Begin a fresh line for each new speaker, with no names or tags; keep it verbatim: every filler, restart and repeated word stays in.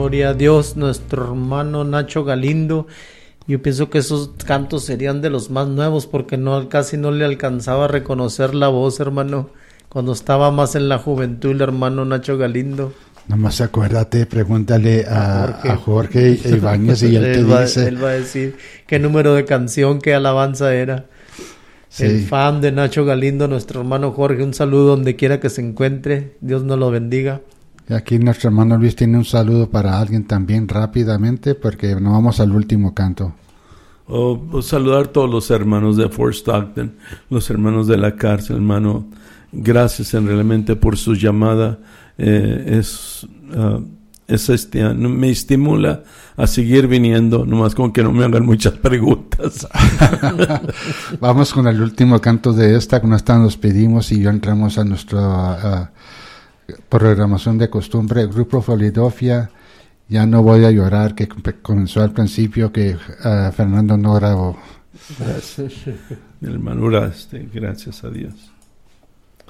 Gloria a Dios, nuestro hermano Nacho Galindo. Yo pienso que esos cantos serían de los más nuevos porque no casi no le alcanzaba a reconocer la voz, hermano, cuando estaba más en la juventud el hermano Nacho Galindo.
Nomás acuérdate, pregúntale a, a Jorge, a Jorge Ibáñez y él, él te
va,
dice.
Él va a decir qué número de canción, qué alabanza era. Sí. El fan de Nacho Galindo, nuestro hermano Jorge, un saludo donde quiera que se encuentre. Dios nos lo bendiga.
Y aquí nuestro hermano Luis tiene un saludo para alguien también rápidamente, porque nos vamos al último canto.
Oh, pues saludar a todos los hermanos de Fort Stockton, los hermanos de la cárcel, hermano. Gracias en realmente por su llamada. Eh, es, uh, es este, me estimula a seguir viniendo, nomás como que no me hagan muchas preguntas.
Vamos con el último canto de esta, con esta nos pedimos y ya entramos a nuestra uh, programación de costumbre. Grupo Philadelphia, Ya no voy a llorar, que comenzó al principio, que uh, Fernando no grabó.
Gracias. Mi hermano, gracias a Dios.